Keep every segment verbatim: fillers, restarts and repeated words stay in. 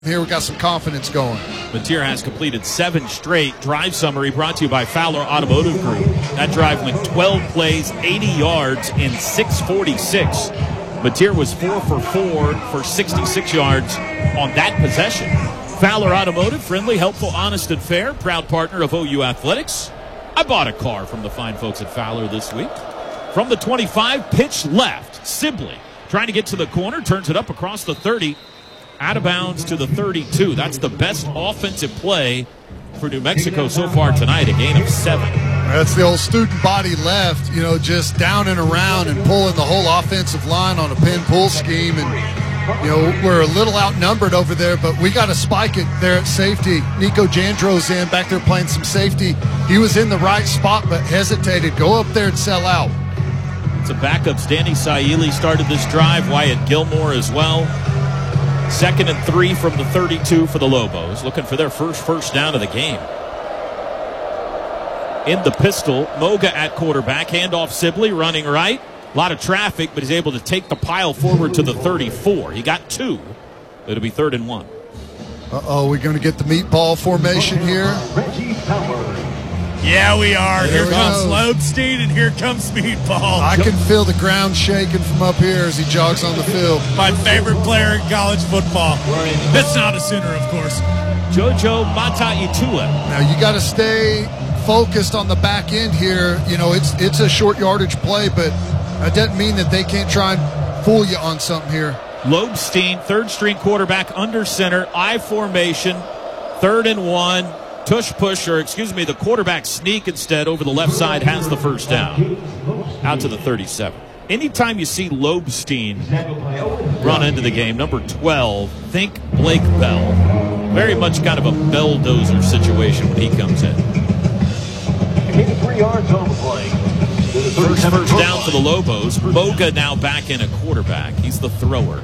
Here we got some confidence going. Mateer has completed seven straight. Drive summary brought to you by Fowler Automotive Group. That drive went twelve plays, eighty yards in six forty-six. Mateer was four for four for sixty-six yards on that possession. Fowler Automotive, friendly, helpful, honest, and fair. Proud partner of O U Athletics. I bought a car from the fine folks at Fowler this week. From the twenty-five, pitch left. Sibley trying to get to the corner, turns it up across the thirty. Out of bounds to the thirty-two. That's the best offensive play for New Mexico so far tonight, a gain of seven. That's the old student body left, you know, just down and around and pulling the whole offensive line on a pin-pull scheme. And, you know, we're a little outnumbered over there, but we got to spike it there at safety. Nico Jandro's in, back there playing some safety. He was in the right spot but hesitated. Go up there and sell out. It's a backups. Danny Saili started this drive. Wyatt Gilmore as well. Second and three from the thirty-two for the Lobos, looking for their first first down of the game. In the pistol, Moga at quarterback, handoff Sibley, running right. A lot of traffic, but he's able to take the pile forward to the thirty-four. He got two. It'll be third and one. Uh-oh, we're going to get the meatball formation here. Yeah, we are. There here we comes go. Lobestein, and here comes Meatball. I can feel the ground shaking from up here as he jogs on the field. My favorite player in college football. That's not a Sooner, of course. Jojo Mataitula. Now, you got to stay focused on the back end here. You know, it's it's a short yardage play, but that doesn't mean that they can't try and fool you on something here. Lobestein, third string quarterback under center, I formation, third and one. Tush push, or excuse me, the quarterback sneak instead over the left side has the first down. Out to the thirty-seven. Anytime you see Lobestein run into the game, number twelve, think Blake Bell. Very much kind of a belldozer situation when he comes in. Three yards on the play. First first down for the Lobos. Moga now back in a quarterback. He's the thrower.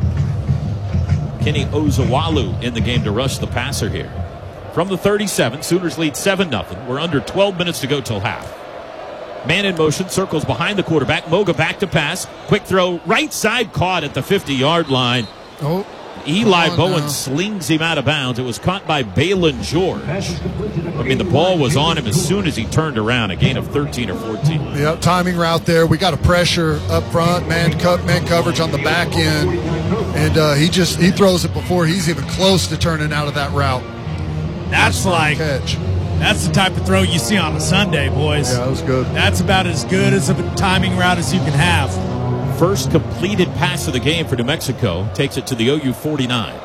Kenny Ozawalu in the game to rush the passer here. From the thirty-seven, Sooners lead seven nothing. We're under twelve minutes to go till half. Man in motion, circles behind the quarterback. Moga back to pass. Quick throw, right side caught at the fifty-yard line. Oh, Eli Bowen now. slings him out of bounds. It was caught by Balin George. I mean, the ball was on him as soon as he turned around. A gain of thirteen or fourteen. Yeah, timing route there. We got a pressure up front, man, co- man coverage on the back end. And uh, he just he throws it before he's even close to turning out of that route. That's like, Catch. that's the type of throw you see on a Sunday, boys. Yeah, that was good. That's about as good as a timing route as you can have. First completed pass of the game for New Mexico. Takes it to the O U forty-nine.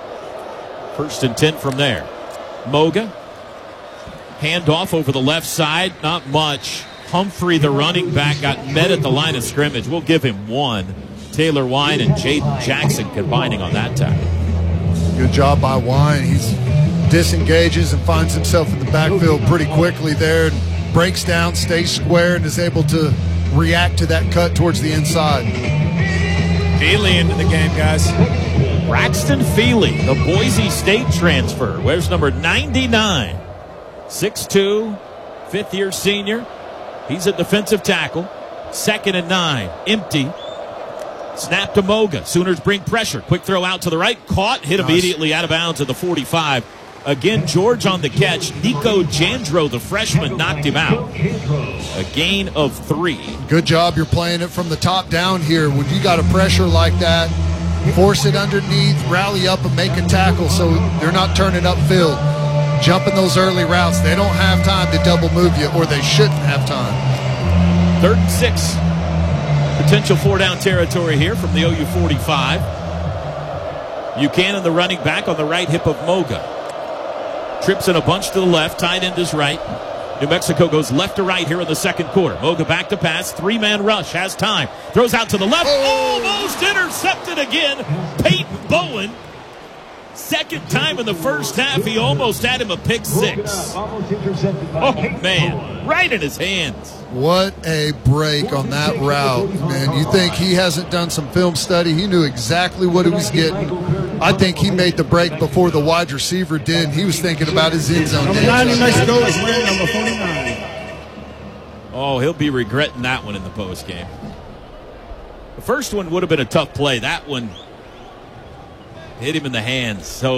First and ten from there. Moga. Handoff over the left side. Not much. Humphrey, the running back, got met at the line of scrimmage. We'll give him one. Taylor Wine and Jaden Jackson combining on that tackle. Good job by Wine. He's disengages and finds himself in the backfield pretty quickly there and breaks down, stays square, and is able to react to that cut towards the inside. Feely into the game, guys. Braxton Feely, the Boise State transfer. Wears number ninety-nine. six two, fifth-year senior. He's a defensive tackle. Second and nine. Empty. Snap to Moga. Sooners bring pressure. Quick throw out to the right. Caught. Hit Nice. immediately out of bounds at the forty-five. Again, George on the catch. Nico Jandro, the freshman, knocked him out. A gain of three. Good job. You're playing it from the top down here. When you got a pressure like that, force it underneath, rally up, and make a tackle so they're not turning upfield. Jumping those early routes. They don't have time to double move you, or they shouldn't have time. Third and six. Potential four-down territory here from the O U forty-five. Buchanan, the running back, on the right hip of Moga. Trips in a bunch to the left. Tight end is right. New Mexico goes left to right here in the second quarter. Moga back to pass. Three-man rush. Has time. Throws out to the left. Oh! Almost intercepted again. Peyton Bowen. Second time in the first half. He almost had him a pick six. Oh, man. Right in his hands. What a break on that route, man. You think he hasn't done some film study? He knew exactly what he was getting. I think he made the break before the wide receiver did. He was thinking about his end zone. Number nine, New Mexico is wearing number forty-nine. Oh, he'll be regretting that one in the post game. The first one would have been a tough play. That one hit him in the hands. So